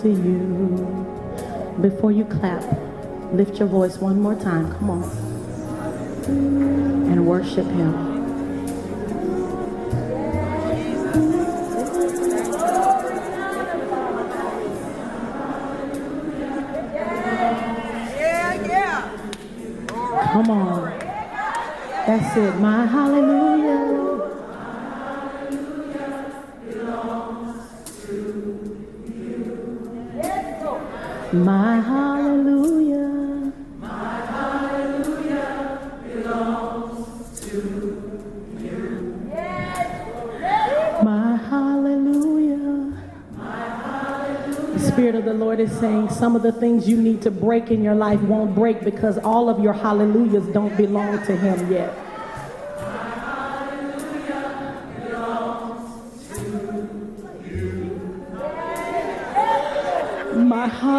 to you. Before you clap, lift your voice one more time. Come on. And worship him. Come on. That's it. My hallelujah. My hallelujah. My hallelujah belongs to you. My hallelujah. The Spirit of the Lord is saying some of the things you need to break in your life won't break because all of your hallelujahs don't belong to him yet. My hallelujah belongs to you. My hallelujah.